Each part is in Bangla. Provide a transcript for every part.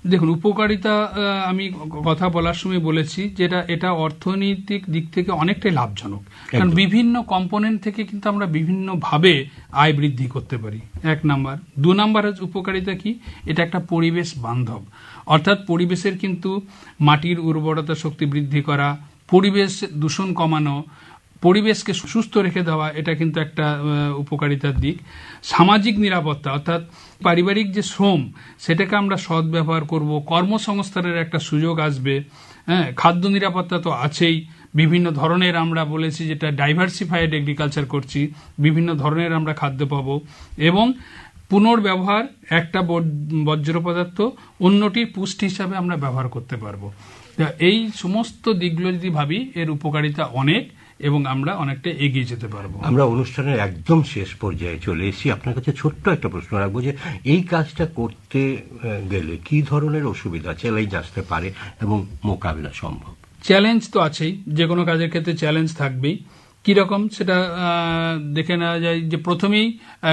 দেখুন, উপকারিতা আমি কথা বলার সময় বলেছি যেটা এটা অর্থনৈতিক দিক থেকে অনেকটাই লাভজনক, কারণ বিভিন্ন কম্পোনেন্ট থেকে কিন্তু আমরা বিভিন্নভাবে আয় বৃদ্ধি করতে পারি, 1 নাম্বার। 2 নাম্বার উপকারিতা কি, এটা একটা পরিবেশ বান্ধব, অর্থাৎ পরিবেশের কিন্তু মাটির উর্বরতা শক্তি বৃদ্ধি করা, পরিবেশ দূষণ কমানো, পরিবেশকে সুস্থ রেখে দেওয়া, এটা কিন্তু একটা উপকারিতার দিক। সামাজিক নিরাপত্তা, অর্থাৎ পারিবারিক যে শ্রম সেটাকে আমরা সদ্ব্যবহার করব, কর্মসংস্থানের একটা সুযোগ আসবে। হ্যাঁ, খাদ্য নিরাপত্তা তো আছেই, বিভিন্ন ধরনের আমরা বলেছি যেটা ডাইভার্সিফাইড এগ্রিকালচার করছি, বিভিন্ন ধরনের আমরা খাদ্য পাবো, এবং পুনর্ব্যবহার, একটা বর্জ্য পদার্থ অন্যটির পুষ্টি হিসাবে আমরা ব্যবহার করতে পারবো। এই সমস্ত দিকগুলো যদি ভাবি, এর উপকারিতা অনেক এবং আমরা অনেকটা এগিয়ে যেতে পারবো। আমরা অনুষ্ঠানের একদম শেষ পর্যায়ে চলে এসেছি। আপনার কাছে ছোট্ট একটা প্রশ্ন রাখবো যে এই কাজটা করতে গেলে কি ধরনের অসুবিধা, চ্যালেঞ্জ আসতে পারে এবং মোকাবিলা সম্ভব? চ্যালেঞ্জ তো আছেই, যে কোনো কাজের ক্ষেত্রে চ্যালেঞ্জ থাকবেই। কিরকম সেটা দেখে নেওয়া যায় যে প্রথমেই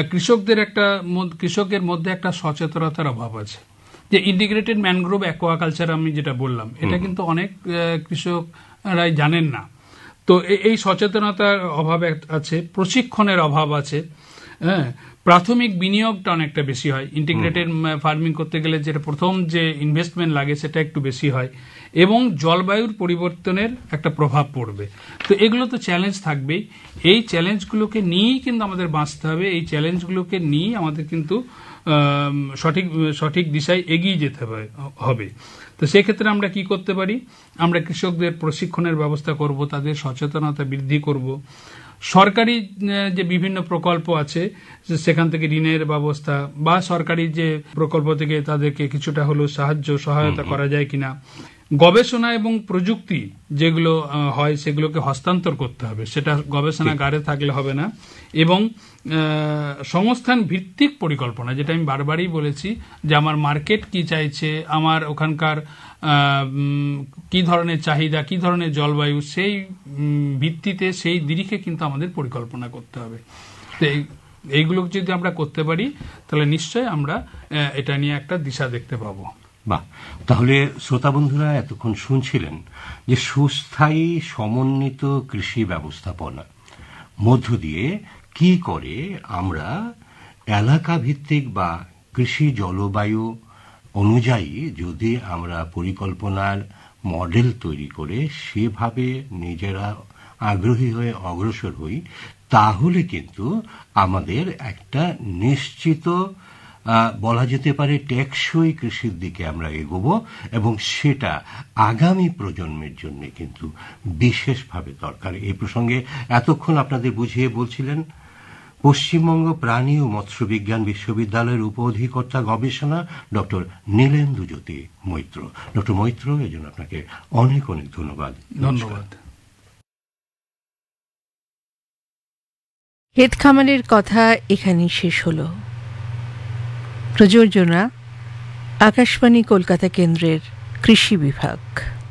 কৃষকের মধ্যে একটা সচেতনতার অভাব আছে। যে ইন্টিগ্রেটেড ম্যানগ্রোভ অ্যাকোয়াকালচার আমি যেটা বললাম, এটা কিন্তু অনেক কৃষকরাই জানেন না। তো এই সচেতনতার অভাব আছে, প্রশিক্ষণের অভাব আছে। হ্যাঁ, প্রাথমিক বিনিয়োগটা অনেকটা বেশি হয়। ইন্টিগ্রেটেড ফার্মিং করতে গেলে যেটা প্রথম যে ইনভেস্টমেন্ট লাগে সেটা একটু বেশি হয়, এবং জলবায়ুর পরিবর্তনের একটা প্রভাব পড়বে। তো এগুলো তো চ্যালেঞ্জ থাকবেই। এই চ্যালেঞ্জগুলোকে নিয়েই কিন্তু আমাদের বাঁচতে হবে, এই চ্যালেঞ্জগুলোকে নিয়েই আমাদের কিন্তু সঠিক দিশায় এগিয়ে যেতে হবে। তো সেক্ষেত্রে আমরা কি করতে পারি, আমরা কৃষকদের প্রশিক্ষণের ব্যবস্থা করব, তাদের সচেতনতা বৃদ্ধি করব। সরকারি যে বিভিন্ন প্রকল্প আছে সেখান থেকে ঋণের ব্যবস্থা, বা সরকারি যে প্রকল্প থেকে তাদেরকে কিছুটা হলেও সহায়তা করা যায় কিনা। গবেষণা এবং প্রযুক্তি যেগুলো হয় সেগুলোকে হস্তান্তর করতে হবে, সেটা গবেষণাগারে থাকলে হবে না। এবং সংস্থান ভিত্তিক পরিকল্পনা, যেটা আমি বারবারই বলেছি যে আমার মার্কেট কি চাইছে, আমার ওখানকার কি ধরনের চাহিদা, কি ধরনের জলবায়ু, সেই ভিত্তিতে সেই দিকে কিন্তু আমাদের পরিকল্পনা করতে হবে। তো এইগুলো যদি আমরা করতে পারি তাহলে নিশ্চয়ই আমরা এটা নিয়ে একটা দিশা দেখতে পাবো। বাহ, তাহলে শ্রোতা বন্ধুরা এতক্ষণ শুনছিলেন যে সুস্থায়ী সমন্বিত কৃষি ব্যবস্থাপনা মধ্য দিয়ে কি করে আমরা এলাকা ভিত্তিক বা কৃষি জলবায়ু অনুযায়ী যদি আমরা পরিকল্পনার মডেল তৈরি করে সেভাবে নিজেরা আগ্রহী হয়ে অগ্রসর হই, তাহলে কিন্তু আমাদের একটা নিশ্চিত বলা যেতে পারে টেকসই কৃষির দিকে আমরা এগোবো, এবং সেটা আগামী প্রজন্মের জন্য কিন্তু বিশেষভাবে দরকার। এই প্রসঙ্গে এতক্ষণ আপনাদের বুঝিয়ে বলছিলেন পশ্চিমবঙ্গ প্রাণী ও মৎস্য বিজ্ঞান বিশ্ববিদ্যালয়ের উপ অধিকর্তা গবেষণা ডক্টর নীলেন্দুজ্যোতি মৈত্র। ডক্টর মৈত্র, এই জন্য আপনাকে অনেক অনেক ধন্যবাদ। ধন্যবাদ। ক্ষেত খামারের কথা এখানেই শেষ হলো। প্রযোজনা আকাশবাণী কলকাতা কেন্দ্রের কৃষি বিভাগ।